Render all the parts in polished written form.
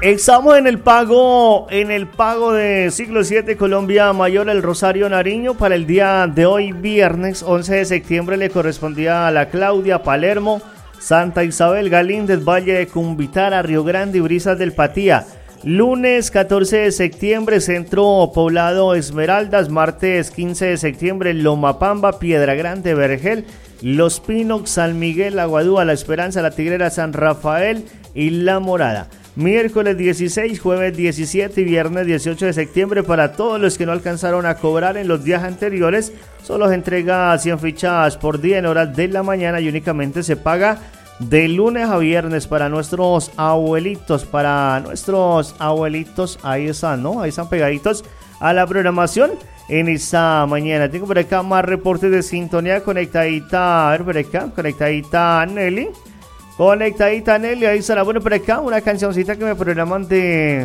Estamos en el pago de siglo 7 Colombia Mayor El Rosario Nariño. Para el día de hoy, viernes 11 de septiembre, le correspondía a la Claudia, Palermo, Santa Isabel, Galíndez, Valle de Cumbitara, Río Grande y Brisas del Patía. Lunes 14 de septiembre, Centro Poblado Esmeraldas. Martes 15 de septiembre, Lomapamba, Piedra Grande, Vergel, Los Pinos, San Miguel, Aguadúa, La Esperanza, La Tigrera, San Rafael y La Morada. Miércoles 16, jueves 17 y viernes 18 de septiembre. Para todos los que no alcanzaron a cobrar en los días anteriores, solo se entrega 100 fichas por día en horas de la mañana y únicamente se paga de lunes a viernes para nuestros abuelitos. Ahí están, ¿no? Ahí están pegaditos a la programación en esta mañana. Tengo por acá más reportes de sintonía. Conectadita, a ver por acá, conectadita Nelly. Conectadita Nelly, ahí está. Bueno, por acá una cancioncita que me programan de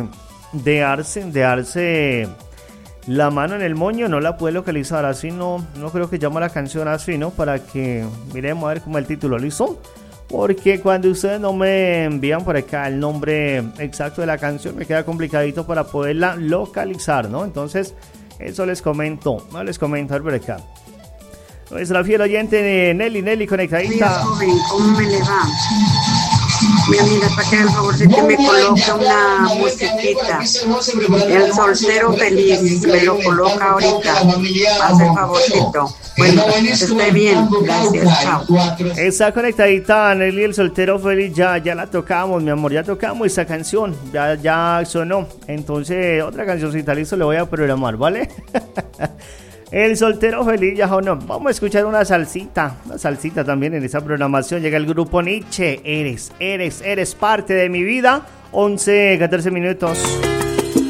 Arce La Mano en el Moño. No la puedo localizar, así no creo que llamo la canción así, ¿no? Para que miremos a ver cómo es el título, ¿listo? Porque cuando ustedes no me envían por acá el nombre exacto de la canción, me queda complicadito para poderla localizar, ¿no? Entonces, eso les comento, a ver por acá. Nuestra fiel oyente Nelly conectadita. Días, joven, ¿cómo me le va? Mi amiga, para que haga el favor de que me coloque una musiquita. El soltero feliz, me lo coloca ahorita. Haz el favorcito. Bueno, esté bien, gracias, chao. Está conectadita Nelly, el soltero feliz, ya la tocamos, mi amor, ya tocamos esta canción, ya sonó. Entonces, otra cancioncita, listo, le voy a programar, ¿vale? El soltero feliz, ya o no. Vamos a escuchar una salsita también en esa programación. Llega el grupo Nietzsche. Eres parte de mi vida. 11, 14 minutos.